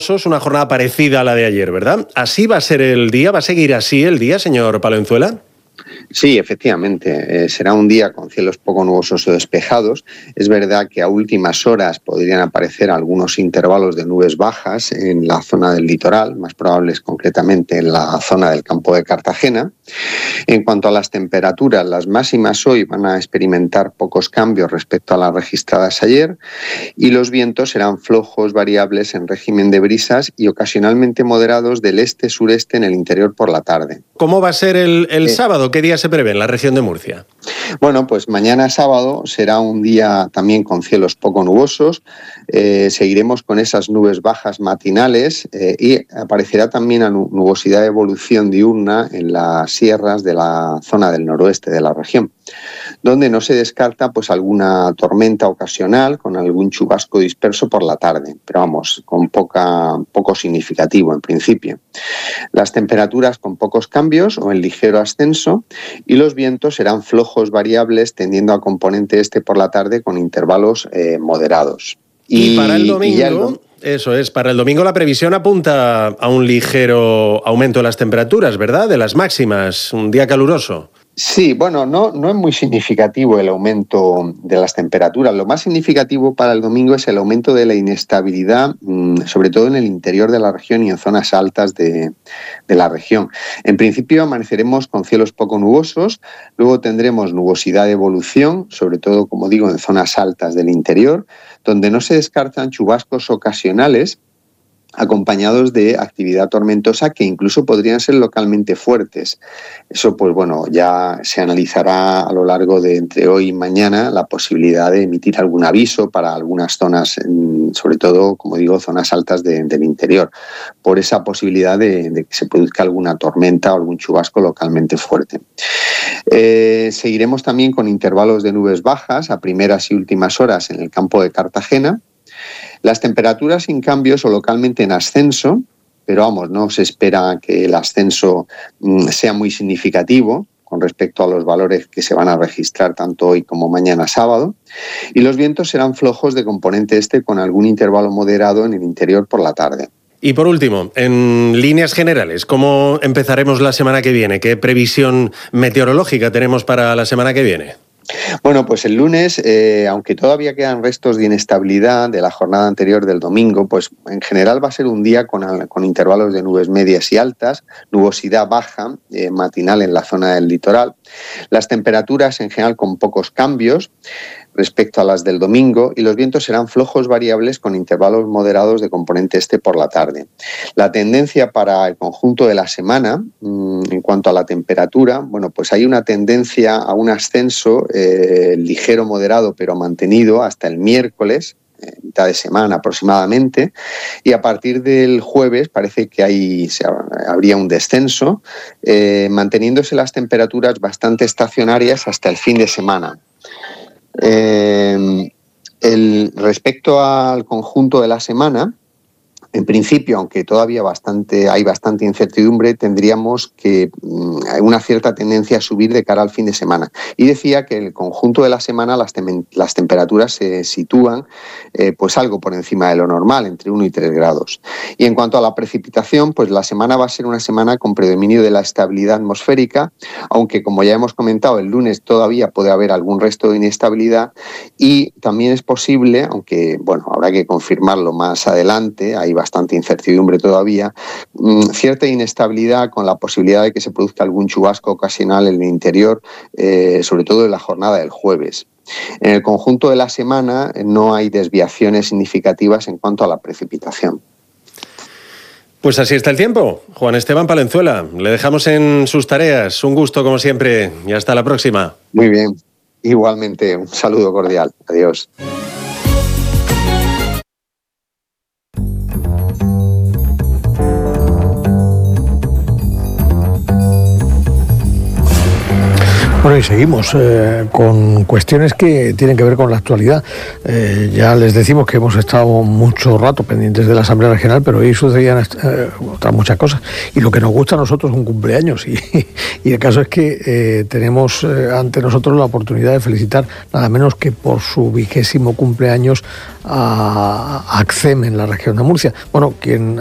Es una jornada parecida a la de ayer, ¿verdad? ¿Así va a ser el día? ¿Va a seguir así el día, señor Palenzuela? Sí, efectivamente. Será un día con cielos poco nubosos o despejados. Es verdad que a últimas horas podrían aparecer algunos intervalos de nubes bajas en la zona del litoral, más probables concretamente en la zona del campo de Cartagena. En cuanto a las temperaturas, las máximas hoy van a experimentar pocos cambios respecto a las registradas ayer y los vientos serán flojos, variables en régimen de brisas y ocasionalmente moderados del este-sureste en el interior por la tarde. ¿Cómo va a ser el sábado? ¿Qué día se prevé en la región de Murcia? Bueno, pues mañana sábado será un día también con cielos poco nubosos. Seguiremos con esas nubes bajas matinales y aparecerá también nubosidad de evolución diurna en las sierras de la zona del noroeste de la región, donde no se descarta pues alguna tormenta ocasional con algún chubasco disperso por la tarde, pero vamos, con poco significativo en principio. Las temperaturas con pocos cambios o en ligero ascenso y los vientos serán flojos variables tendiendo a componente este por la tarde con intervalos moderados. Y para el domingo, eso es, para el domingo la previsión apunta a un ligero aumento de las temperaturas, ¿verdad? De las máximas, un día caluroso. Sí, bueno, no es muy significativo el aumento de las temperaturas. Lo más significativo para el domingo es el aumento de la inestabilidad, sobre todo en el interior de la región y en zonas altas de la región. En principio amaneceremos con cielos poco nubosos, luego tendremos nubosidad de evolución, sobre todo, como digo, en zonas altas del interior, donde no se descartan chubascos ocasionales, acompañados de actividad tormentosa que incluso podrían ser localmente fuertes. Eso, pues bueno, ya se analizará a lo largo de entre hoy y mañana la posibilidad de emitir algún aviso para algunas zonas, sobre todo, como digo, zonas altas del interior, por esa posibilidad de que se produzca alguna tormenta o algún chubasco localmente fuerte. Seguiremos también con intervalos de nubes bajas a primeras y últimas horas en el campo de Cartagena. Las temperaturas sin cambios o localmente en ascenso, pero vamos, no se espera que el ascenso sea muy significativo con respecto a los valores que se van a registrar tanto hoy como mañana sábado, y los vientos serán flojos de componente este con algún intervalo moderado en el interior por la tarde. Y por último, en líneas generales, ¿cómo empezaremos la semana que viene? ¿Qué previsión meteorológica tenemos para la semana que viene? Bueno, pues el lunes, aunque todavía quedan restos de inestabilidad de la jornada anterior del domingo, pues en general va a ser un día con intervalos de nubes medias y altas, nubosidad baja matinal en la zona del litoral, las temperaturas en general con pocos cambios respecto a las del domingo y los vientos serán flojos variables con intervalos moderados de componente este por la tarde. La tendencia para el conjunto de la semana, en cuanto a la temperatura, bueno, pues hay una tendencia a un ascenso ligero, moderado, pero mantenido hasta el miércoles, mitad de semana aproximadamente, y a partir del jueves parece que habría un descenso, manteniéndose las temperaturas bastante estacionarias hasta el fin de semana. Respecto al conjunto de la semana, en principio, aunque todavía hay bastante incertidumbre, tendríamos una cierta tendencia a subir de cara al fin de semana. Y decía que en el conjunto de la semana las temperaturas se sitúan pues algo por encima de lo normal, entre 1 y 3 grados. Y en cuanto a la precipitación, pues la semana va a ser una semana con predominio de la estabilidad atmosférica, aunque como ya hemos comentado, el lunes todavía puede haber algún resto de inestabilidad y también es posible, aunque bueno, habrá que confirmarlo más adelante, hay bastante incertidumbre todavía, cierta inestabilidad con la posibilidad de que se produzca algún chubasco ocasional en el interior, sobre todo en la jornada del jueves. En el conjunto de la semana no hay desviaciones significativas en cuanto a la precipitación. Pues así está el tiempo. Juan Esteban Palenzuela, le dejamos en sus tareas. Un gusto como siempre y hasta la próxima. Muy bien, igualmente un saludo cordial. Adiós. Bueno, y seguimos con cuestiones que tienen que ver con la actualidad. Ya les decimos que hemos estado mucho rato pendientes de la Asamblea Regional, pero hoy sucedían otras muchas cosas. Y lo que nos gusta a nosotros es un cumpleaños. Y el caso es que tenemos ante nosotros la oportunidad de felicitar nada menos que por su 20º cumpleaños a ACCEM en la región de Murcia. Bueno, quien